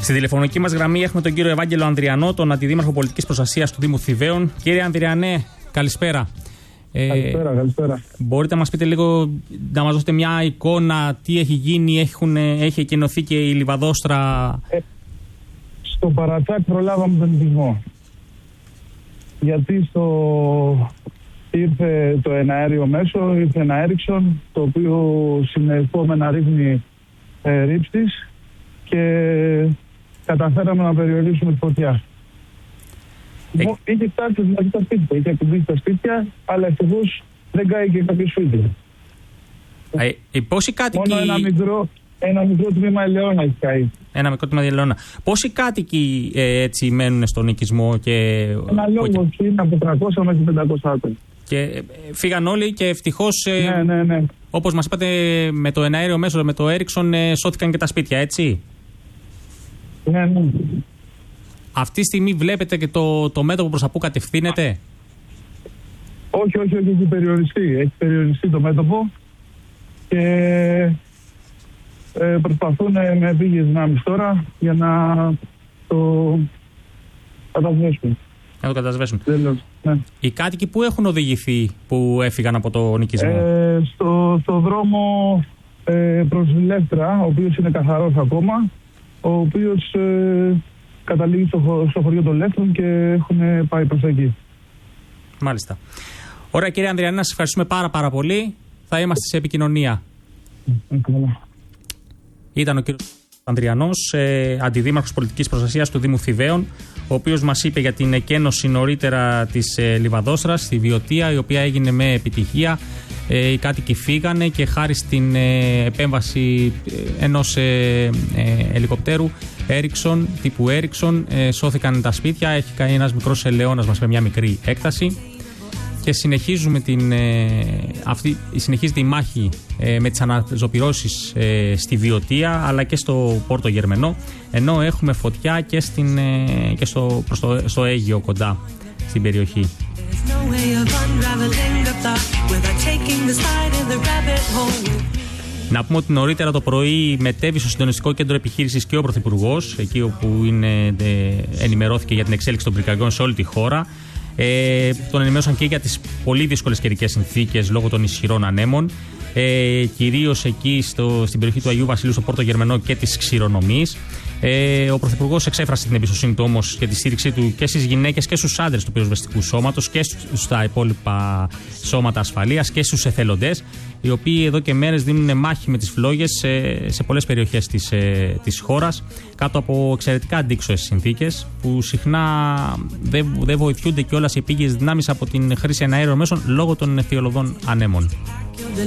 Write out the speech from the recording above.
Στη τηλεφωνική μας γραμμή έχουμε τον κύριο Ευάγγελο Ανδριανό, τον Αντιδήμαρχο Πολιτικής Προστασίας του Δήμου Θηβαίων. Κύριε Ανδριανέ, καλησπέρα. Καλησπέρα. Μπορείτε να μας πείτε λίγο, να μας δώσετε μια εικόνα τι έχει γίνει, έχει εκκοινωθεί και η Λιβαδόστρα? Στο Παρατσάκ προλάβαμε τον νοικισμό. Γιατί ήρθε το εναέριο μέσο, ήρθε ένα Έριξον, το οποίο συνεχόμενα ρίχνει ρήψεις και καταφέραμε να περιορίσουμε τη φωτιά. Είχε φτάσει δηλαδή τα σπίτια, είχε ακουμπήσει τα σπίτια, αλλά ευτυχώς δεν κάηκε κάποιο σπίτι. Πόσοι κάτοικοι... Μόνο ένα μικρό τμήμα ελαιώνα έχει καεί. Ένα μικρό τμήμα ελαιώνα. Πόσοι κάτοικοι έτσι μένουν στον οικισμό? Ένα λόγο είναι από 300 μέχρι 500 άτομα. Και φύγαν όλοι και ευτυχώς, ναι. όπως μας είπατε, με το εναέριο μέσο, με το Έριξον, σώθηκαν και τα σπίτια, έτσι? Ναι. Αυτή τη στιγμή βλέπετε και το μέτωπο προς τα που κατευθύνεται? Όχι, έχει περιοριστεί. Έχει περιοριστεί το μέτωπο και προσπαθούν με επίγειες δυνάμεις τώρα για να το κατασβέσουν. Να το κατασβέσουν. Ναι. Οι κάτοικοι που έχουν οδηγηθεί, που έφυγαν από το νοικισμό? Στο δρόμο προς Λεύτρα, ο οποίος είναι καθαρός ακόμα, ο οποίος καταλήγει στο χωριό των Λεύτρων και έχουν πάει προς εκεί. Μάλιστα. Ωραία, κύριε Ανδριανέ, να σας ευχαριστούμε πάρα πολύ. Θα είμαστε σε επικοινωνία. Ήταν ο κύριος Ανδριανός, Αντιδήμαρχος Πολιτικής Προστασίας του Δήμου Θηβαίων, ο οποίος μας είπε για την εκένωση νωρίτερα της Λιβαδόστρας στη Βιωτία, η οποία έγινε με επιτυχία. Οι κάτοικοι φύγανε και χάρη στην επέμβαση ενός ελικοπτέρου τύπου Έριξον σώθηκαν τα σπίτια. Έχει κάνει ένας μικρός ελαιώνας μας με μια μικρή έκταση. Και συνεχίζεται η μάχη με τις αναζωπυρώσεις στη Βιωτία αλλά και στο Πόρτο Γερμενό, ενώ έχουμε φωτιά και, στο Αίγυο κοντά στην περιοχή. Να πούμε ότι νωρίτερα το πρωί μετέβη στο συντονιστικό κέντρο επιχείρησης και ο Πρωθυπουργός, εκεί όπου ενημερώθηκε για την εξέλιξη των πυρκαγιών σε όλη τη χώρα. Τον ενημέρωσαν και για τις πολύ δύσκολες καιρικές συνθήκες λόγω των ισχυρών ανέμων, κυρίως εκεί στην περιοχή του Αγίου Βασιλείου, στο Πόρτο Γερμενό και της ξηρονομής. Ο Πρωθυπουργός εξέφρασε την εμπιστοσύνη του όμως και τη στήριξή του και στις γυναίκες και στους άντρες του πυροσβεστικού σώματος και στα υπόλοιπα σώματα ασφαλείας και στους εθελοντές, οι οποίοι εδώ και μέρες δίνουν μάχη με τις φλόγες σε πολλές περιοχές της χώρας, κάτω από εξαιρετικά αντίξωες συνθήκες, που συχνά δεν βοηθούνται κιόλας οι επίγειες δυνάμεις από την χρήση εναέριων μέσων λόγω των θειολωδών ανέμων.